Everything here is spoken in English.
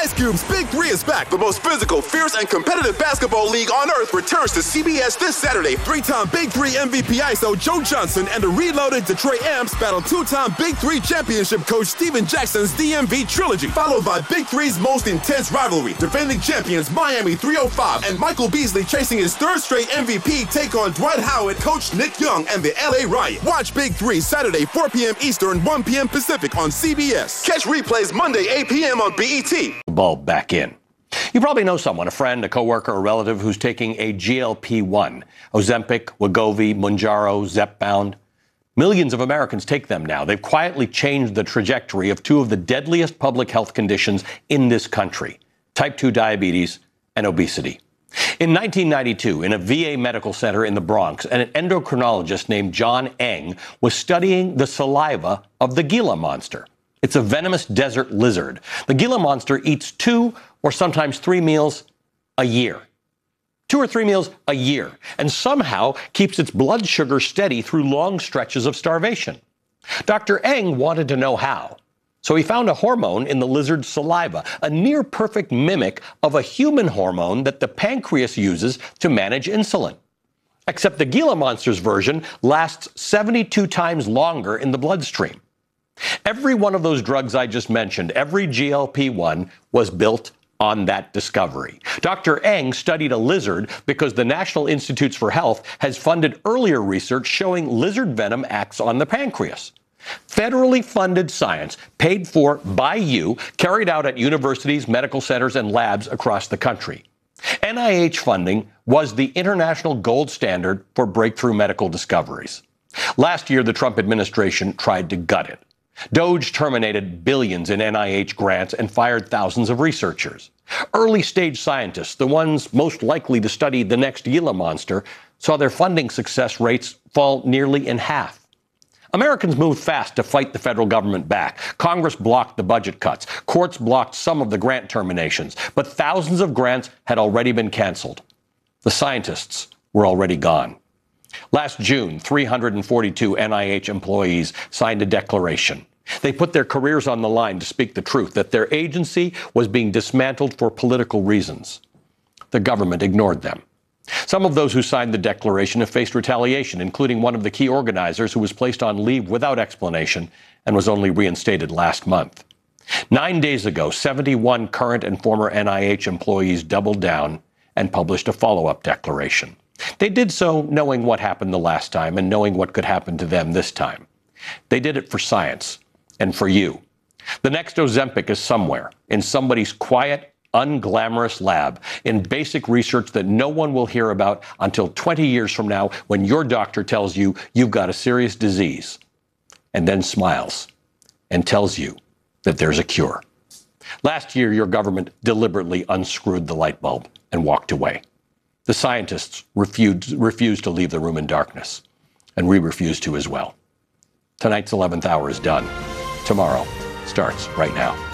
Ice Cube's Big Three is back. The most physical, fierce, and competitive basketball league on earth returns to CBS this Saturday. Three-time Big Three MVP ISO Joe Johnson and the reloaded Detroit Amps battle two-time Big Three championship coach Steven Jackson's DMV trilogy, followed by Big Three's most intense rivalry. Defending champions Miami 305 and Michael Beasley chasing his third straight MVP take on Dwight Howard, coach Nick Young, and the LA Riot. Watch Big Three Saturday 4 p.m. Eastern, 1 p.m. Pacific on CBS. Catch replays Monday 8 p.m. on BET. Bulb back in. You probably know someone, a friend, a coworker, a relative who's taking a GLP-1. Ozempic, Wegovy, Mounjaro, Zepbound. Millions of Americans take them now. They've quietly changed the trajectory of two of the deadliest public health conditions in this country, type 2 diabetes and obesity. In 1992, in a VA medical center in the Bronx, an endocrinologist named John Eng was studying the saliva of the Gila monster. It's a venomous desert lizard. The Gila monster eats 2 or sometimes 3 meals a year. 2 or 3 meals a year, and somehow keeps its blood sugar steady through long stretches of starvation. Dr. Eng wanted to know how. So he found a hormone in the lizard's saliva, a near-perfect mimic of a human hormone that the pancreas uses to manage insulin. Except the Gila monster's version lasts 72 times longer in the bloodstream. Every one of those drugs I just mentioned, every GLP-1, was built on that discovery. Dr. Eng studied a lizard because the National Institutes for Health has funded earlier research showing lizard venom acts on the pancreas. Federally funded science, paid for by you, carried out at universities, medical centers, and labs across the country. NIH funding was the international gold standard for breakthrough medical discoveries. Last year, the Trump administration tried to gut it. DOGE terminated billions in NIH grants and fired thousands of researchers. Early-stage scientists, the ones most likely to study the next Gila monster, saw their funding success rates fall nearly in half. Americans moved fast to fight the federal government back. Congress blocked the budget cuts. Courts blocked some of the grant terminations. But thousands of grants had already been canceled. The scientists were already gone. Last June, 342 NIH employees signed a declaration. They put their careers on the line to speak the truth, that their agency was being dismantled for political reasons. The government ignored them. Some of those who signed the declaration have faced retaliation, including one of the key organizers who was placed on leave without explanation and was only reinstated last month. 9 days ago, 71 current and former NIH employees doubled down and published a follow-up declaration. They did so knowing what happened the last time and knowing what could happen to them this time. They did it for science and for you. The next Ozempic is somewhere, in somebody's quiet, unglamorous lab, in basic research that no one will hear about until 20 years from now when your doctor tells you you've got a serious disease, and then smiles and tells you that there's a cure. Last year, your government deliberately unscrewed the light bulb and walked away. The scientists refused to leave the room in darkness, and we refuse to as well. Tonight's 11th hour is done. Tomorrow starts right now.